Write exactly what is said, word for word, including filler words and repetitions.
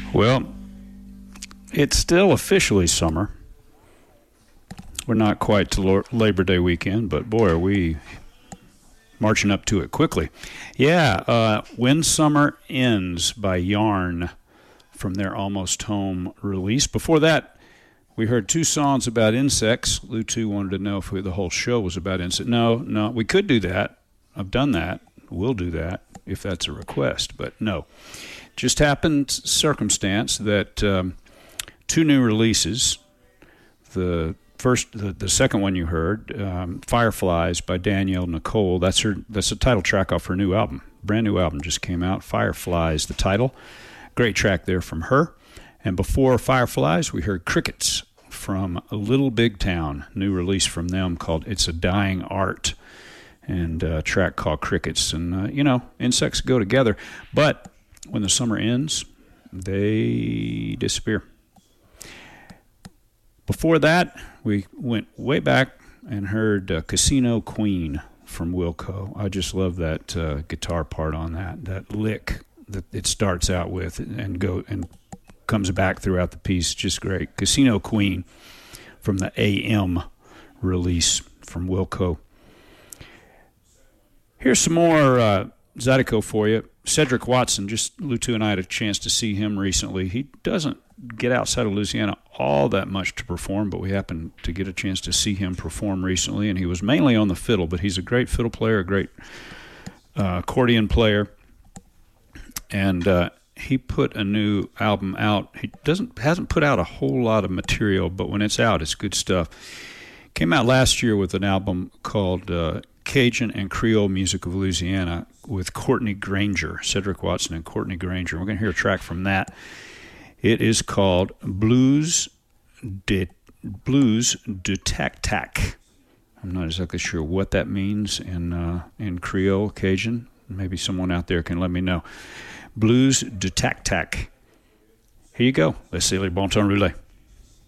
Well, it's still officially summer. We're not quite to Labor Day weekend, but boy, are we marching up to it quickly. Yeah, uh, When Summer Ends by Yarn from their Almost Home release. Before that, we heard two songs about insects. Lou two wanted to know if we, the whole show was about insects. No, no, we could do that. I've done that. We'll do that if that's a request, but no. Just happened circumstance that um, two new releases, the First, the, the second one you heard, um, Fireflies by Danielle Nicole. That's her. That's the title track off her new album. Brand new album just came out. Fireflies, the title. Great track there from her. And before Fireflies, we heard Crickets from Little Big Town. New release from them called It's a Dying Art. And a track called Crickets. And, uh, you know, insects go together. But when the summer ends, they disappear. Before that, we went way back and heard uh, Casino Queen from Wilco. I just love that uh, guitar part on that, that lick that it starts out with and go and comes back throughout the piece. Just great. Casino Queen from the A M release from Wilco. Here's some more uh, Zydeco for you. Cedric Watson, just Lou two and I had a chance to see him recently. He doesn't get outside of Louisiana all that much to perform, but we happened to get a chance to see him perform recently, and he was mainly on the fiddle, but he's a great fiddle player, a great uh, accordion player, and uh, he put a new album out. He doesn't hasn't put out a whole lot of material, but when it's out, it's good stuff. Came out last year with an album called uh, Cajun and Creole Music of Louisiana with Courtney Granger, Cedric Watson and Courtney Granger. We're going to hear a track from that. It is called Blues de Blues de Tac Tac. I'm not exactly sure what that means in uh, in Creole Cajun. Maybe someone out there can let me know. Blues de Tac Tac. Here you go. Let's see les bon temps roulés.